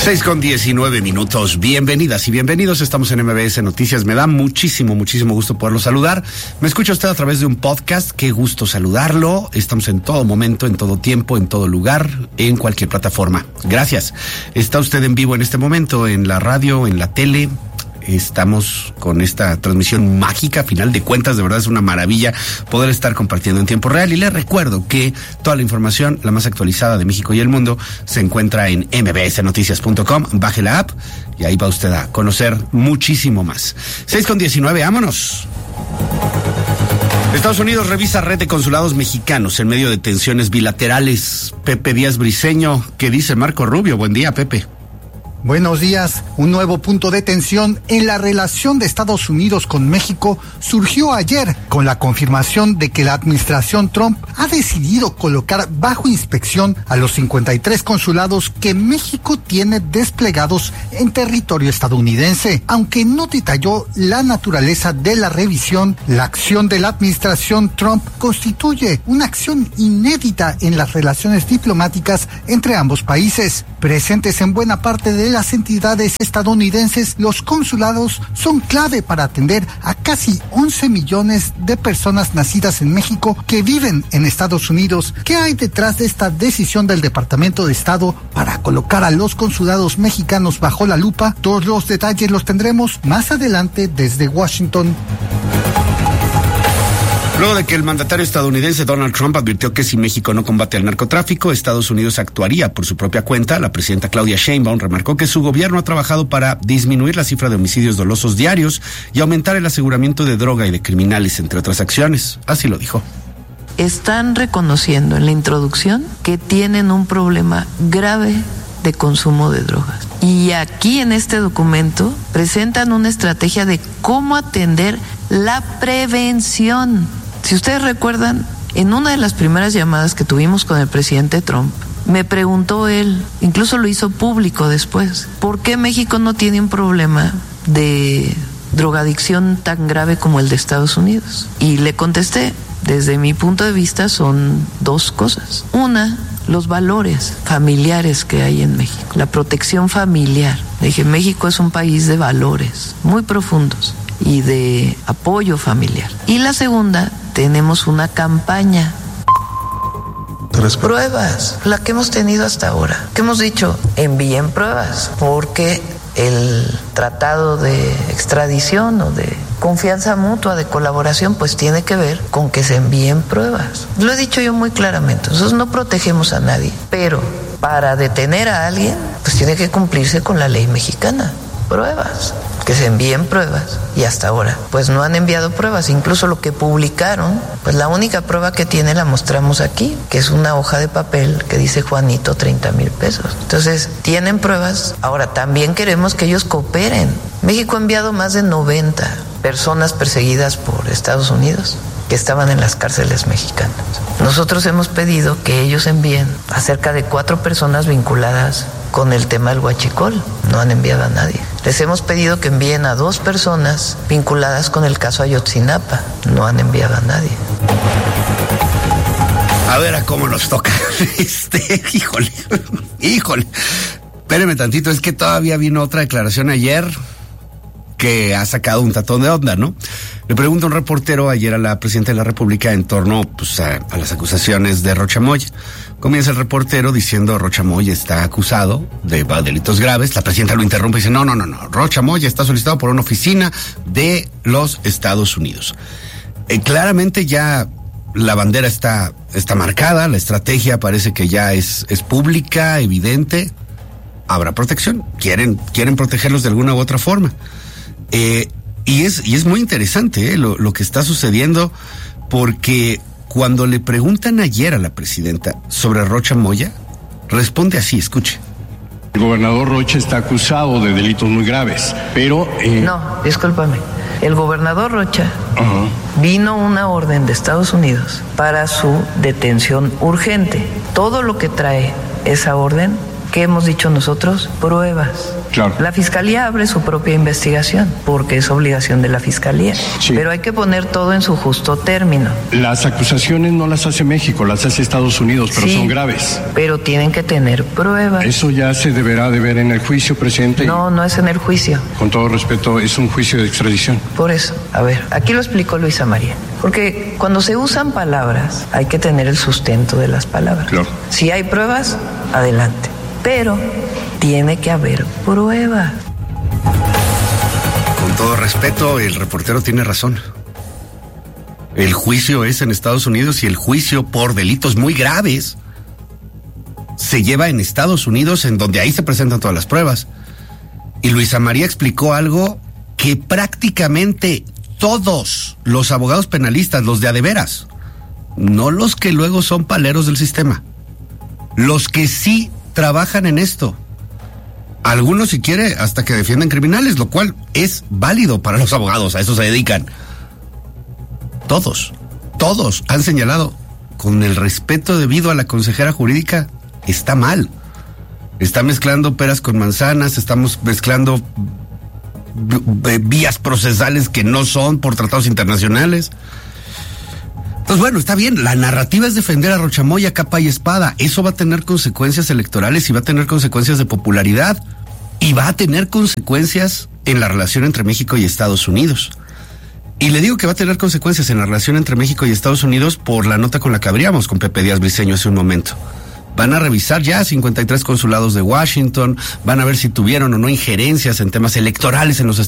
6:19. Bienvenidas y bienvenidos. Estamos en MBS Noticias. Me da muchísimo gusto poderlo saludar. Me escucha usted a través de un podcast. Qué gusto saludarlo. Estamos en todo momento, en todo tiempo, en todo lugar, en cualquier plataforma. Gracias. Está usted en vivo en este momento, en la radio, en la tele. Estamos con esta transmisión mágica, a final de cuentas, de verdad es una maravilla poder estar compartiendo en tiempo real. Y les recuerdo que toda la información, la más actualizada de México y el mundo, se encuentra en mbsnoticias.com. Baje la app y ahí va usted a conocer muchísimo más. 6:19, vámonos. Estados Unidos revisa red de consulados mexicanos en medio de tensiones bilaterales. Pepe Díaz Briceño, ¿qué dice Marco Rubio? Buen día, Pepe. Buenos días. Un nuevo punto de tensión en la relación de Estados Unidos con México surgió ayer con la confirmación de que la administración Trump ha decidido colocar bajo inspección a los 53 consulados que México tiene desplegados en territorio estadounidense. Aunque no detalló la naturaleza de la revisión, la acción de la administración Trump constituye una acción inédita en las relaciones diplomáticas entre ambos países. Presentes en buena parte de las entidades estadounidenses, los consulados son clave para atender a casi 11 millones de personas nacidas en México que viven en Estados Unidos. ¿Qué hay detrás de esta decisión del Departamento de Estado para colocar a los consulados mexicanos bajo la lupa? Todos los detalles los tendremos más adelante desde Washington. Luego de que el mandatario estadounidense Donald Trump advirtió que si México no combate el narcotráfico, Estados Unidos actuaría por su propia cuenta, la presidenta Claudia Sheinbaum remarcó que su gobierno ha trabajado para disminuir la cifra de homicidios dolosos diarios y aumentar el aseguramiento de droga y de criminales, entre otras acciones. Así lo dijo. Están reconociendo en la introducción que tienen un problema grave de consumo de drogas. Y aquí en este documento presentan una estrategia de cómo atender la prevención. Si ustedes recuerdan, en una de las primeras llamadas que tuvimos con el presidente Trump, me preguntó él, incluso lo hizo público después, ¿por qué México no tiene un problema de drogadicción tan grave como el de Estados Unidos? Y le contesté, desde mi punto de vista son dos cosas. Una, los valores familiares que hay en México, la protección familiar. Dije, México es un país de valores muy profundos y de apoyo familiar. Y la segunda, tenemos una campaña. Pruebas, la que hemos tenido hasta ahora, que hemos dicho, envíen pruebas, porque el tratado de extradición o de confianza mutua, de colaboración, pues tiene que ver con que se envíen pruebas. Lo he dicho yo muy claramente, nosotros no protegemos a nadie, pero para detener a alguien, pues tiene que cumplirse con la ley mexicana. Pruebas, que se envíen pruebas, y hasta ahora pues no han enviado pruebas. Incluso lo que publicaron, pues la única prueba que tiene la mostramos aquí, que es una hoja de papel que dice Juanito 30,000 pesos. Entonces tienen pruebas. Ahora también queremos que ellos cooperen. México ha enviado más de 90 personas perseguidas por Estados Unidos que estaban en las cárceles mexicanas. Nosotros hemos pedido que ellos envíen a cerca de 4 personas vinculadas con el tema del huachicol. No han enviado a nadie. Les hemos pedido que envíen a 2 personas vinculadas con el caso Ayotzinapa. No han enviado a nadie. A ver a cómo nos toca. Híjole. Espéreme tantito, es que todavía vino otra declaración ayer que ha sacado un tatón de onda, ¿no? Le pregunta un reportero ayer a la presidenta de la República en torno pues, a las acusaciones de Rocha Moya. Comienza el reportero diciendo Rocha Moya está acusado de delitos graves. La presidenta lo interrumpe y dice no. Rocha Moya está solicitado por una oficina de los Estados Unidos. Claramente ya la bandera está marcada, la estrategia parece que ya es pública, evidente. Habrá protección. Quieren protegerlos de alguna u otra forma. Y es muy interesante lo que está sucediendo, porque cuando le preguntan ayer a la presidenta sobre Rocha Moya, responde así, escuche. El gobernador Rocha está acusado de delitos muy graves, pero... No, discúlpame. El gobernador Rocha vino una orden de Estados Unidos para su detención urgente. Todo lo que trae esa orden ¿Qué hemos dicho nosotros? Pruebas. Claro. La Fiscalía abre su propia investigación porque es obligación de la Fiscalía. Sí. Pero hay que poner todo en su justo término. Las acusaciones no las hace México, las hace Estados Unidos, pero Sí, son graves. pero tienen que tener pruebas. Eso ya se deberá de ver en el juicio, presidente. No, no es en el juicio. Con todo respeto, es un juicio de extradición. Por eso, a ver, aquí lo explicó Luisa María. Porque cuando se usan palabras, hay que tener el sustento de las palabras. Claro. Si hay pruebas, adelante. Pero tiene que haber pruebas. Con todo respeto, el reportero tiene razón. El juicio es en Estados Unidos y el juicio por delitos muy graves se lleva en Estados Unidos, en donde ahí se presentan todas las pruebas. Y Luisa María explicó algo que prácticamente todos los abogados penalistas, los de a de veras, no los que luego son paleros del sistema, los que sí trabajan en esto, algunos si quiere hasta que defienden criminales, lo cual es válido para los abogados, a eso se dedican. Todos han señalado, con el respeto debido a la consejera jurídica, está mal. Está mezclando peras con manzanas, estamos mezclando vías procesales que no son por tratados internacionales. Entonces, bueno, está bien, la narrativa es defender a Rocha Moya capa y espada. Eso va a tener consecuencias electorales y va a tener consecuencias de popularidad y va a tener consecuencias en la relación entre México y Estados Unidos. Y le digo que va a tener consecuencias en la relación entre México y Estados Unidos por la nota con la que abríamos con Pepe Díaz Briceño hace un momento. Van a revisar ya 53 consulados de Washington, van a ver si tuvieron o no injerencias en temas electorales en los